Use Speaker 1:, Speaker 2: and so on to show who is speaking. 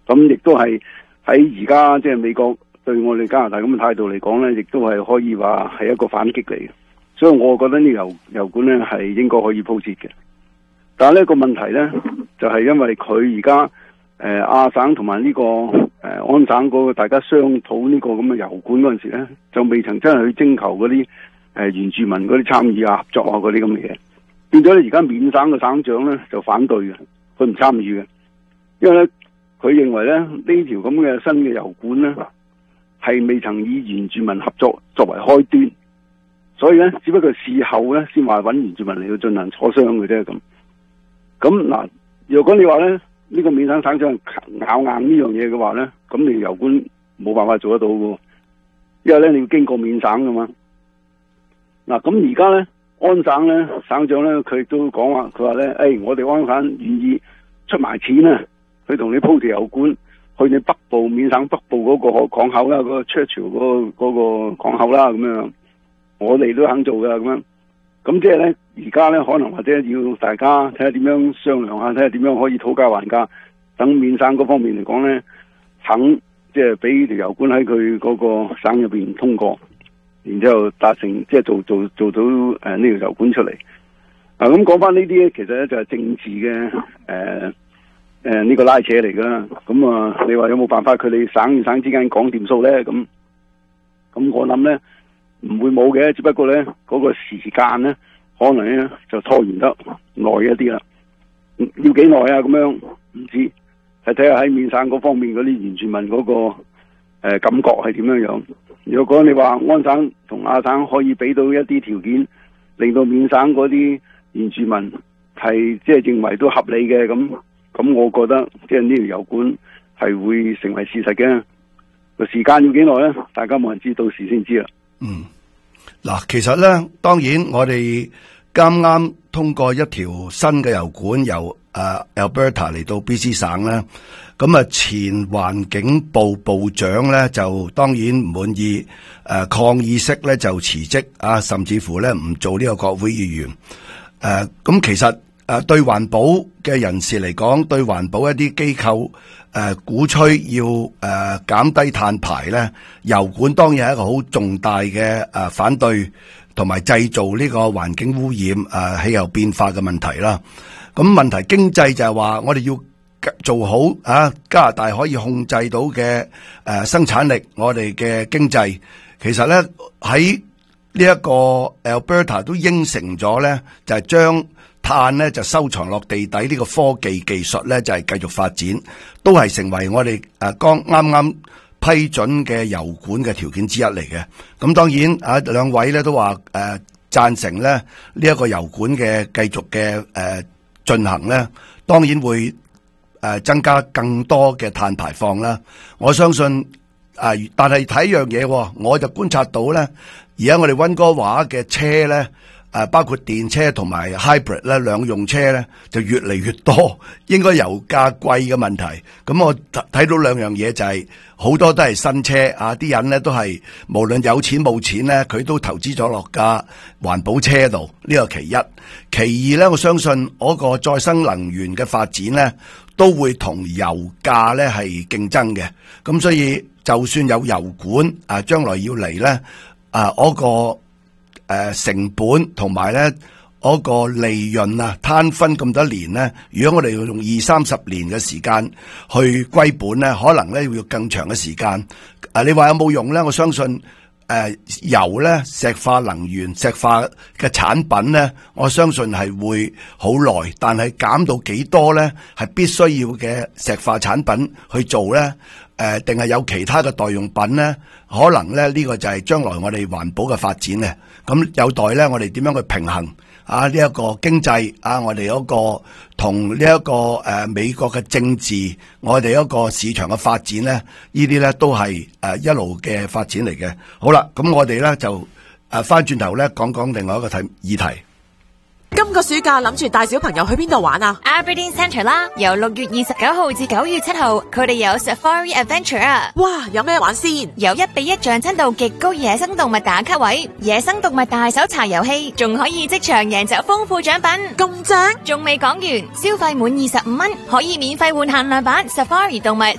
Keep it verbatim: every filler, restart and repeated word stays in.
Speaker 1: 咁亦都係喺而家即係美國對我哋加拿大咁嘅態度嚟講咧，亦都係可以話係一個反擊嚟嘅。所以我覺得呢個油油管咧係應該可以鋪設嘅。但係呢個問題咧就係、是、因為佢而家誒亞省同埋呢個誒、呃、安省嗰個大家商討呢個咁嘅油管嗰陣時咧，就未曾真係去徵求嗰啲誒原住民嗰啲參與啊、合作啊嗰啲咁嘅嘢。變咗咧，而家緬省嘅省長咧就反對嘅，佢唔參與嘅，因為咧佢認為咧呢條咁嘅新嘅油管咧係未曾以原住民合作作為開端。所以咧，只不過事後咧先話揾原住民嚟到進行磋商嘅啫咁。咁嗱，如果你話咧呢、呢個緬省省長咬硬呢樣嘢嘅話咧，咁你油管冇辦法做得到嘅，因為咧你要經過緬省噶嘛。嗱，咁而家咧安省咧省長咧佢亦都講話，佢話咧，誒、哎，我哋安省願意出埋錢啊，去同你鋪條油管去你北部緬省北部嗰個港口啦，嗰、嗰個 Churchill 嗰個嗰個港口啦，咁樣。我哋都肯做噶咁樣，咁即係咧，而家咧可能或者要大家睇下點樣商量下，睇下點樣可以討價還價，等緬省嗰方面嚟講咧，肯即係俾條油管喺佢嗰個省入邊通過，然之後達成即係做做做到誒呢條油管出嚟。啊，咁講翻呢啲咧，其實咧就係政治嘅誒誒呢個拉扯嚟噶啦。咁啊，你話有冇辦法佢哋省與省之間講掂數咧？咁咁我諗咧。唔會冇嘅，只不過咧嗰、那個時間咧，可能咧就拖延得耐一啲啦。要幾耐啊？咁樣唔知，係睇下喺緬省嗰方面嗰啲原住民嗰、那個誒、呃、感覺係點樣樣。如果你話安省同亞省可以俾到一啲條件，令到緬省嗰啲原住民係即係認為都合理嘅，咁咁我覺得即係呢條油管係會成為事實嘅。個時間要幾耐咧？大家冇人知，到時先知啦。
Speaker 2: 嗯，嗱，其實咧，當然我哋啱啱通過一條新嘅油管由誒 Alberta 嚟到 B C 省咧，咁啊前環境部部長咧就當然唔滿意，誒抗議式咧就辭職啊，甚至乎咧唔做呢個國會議員。誒，咁其實誒對環保嘅人士嚟講，對環保一啲機構。誒、呃，鼓吹要誒減、呃、低碳排咧，油管當然係一個好重大嘅誒、呃、反對同埋製造呢個環境污染誒、呃、氣候變化嘅問題啦。咁問題經濟就係話我哋要做好啊，加拿大可以控制到嘅誒、呃、生產力，我哋嘅經濟其實咧喺呢一個 Alberta 都應承咗咧，就係、是、將碳咧就收藏落地底，呢個科技技術咧就係繼續發展，都係成為我哋誒剛啱啱批准嘅油管嘅條件之一嚟嘅。咁當然啊，兩位咧都話誒贊成咧呢一個油管嘅繼續嘅誒進行咧，當然會誒增加更多嘅碳排放啦。我相信誒，但係睇一樣嘢，我就觀察到咧，而家我哋溫哥華嘅車咧。誒，包括電車同埋 hybrid 咧，兩用車咧就越嚟越多，應該油價貴嘅問題。咁我睇到兩樣嘢就係、是、好多都係新車啊，啲人咧都係無論有錢冇錢咧，佢都投資咗落架環保車度。呢個其一，其二咧，我相信嗰個再生能源嘅發展咧，都會同油價咧係競爭嘅。咁所以就算有油管啊，將來要嚟咧啊，嗰、那個。誒、呃，成本同埋咧嗰個利潤啊，攤分咁多年咧，如果我哋要用二三十年嘅時間去歸本咧，可能咧要更長嘅時間。啊，你話有冇用咧？我相信誒、呃，油咧、石化能源、石化嘅產品咧，我相信係會好耐，但係減到幾多咧，係必須要嘅石化產品去做咧。誒，定係、呃、有其他嘅代用品咧？可能咧呢、這個就係將來我哋環保嘅發展咧。咁有待咧，我哋點樣去平衡啊？呢、這、一個經濟啊，我哋嗰個同呢一個誒、呃、美國嘅政治，我哋一個市場嘅發展咧，呢啲咧都係誒、呃、一路嘅發展嚟嘅。好啦，咁我哋咧就誒翻轉頭咧講講另外一個題議題。
Speaker 3: 今個暑假諗住帶小朋友去邊度玩啊？
Speaker 4: Aberdeen Centre 啦，由六月二十九號至九月七號，佢哋有 Safari Adventure 啊！
Speaker 3: 哇，有咩玩先？
Speaker 4: 有一比一像真度極高野生動物打卡位、野生動物大搜查遊戲，仲可以即場贏走豐富獎品，
Speaker 3: 咁正！
Speaker 4: 仲未講完，消費滿二十五蚊可以免費換限量版 Safari 動物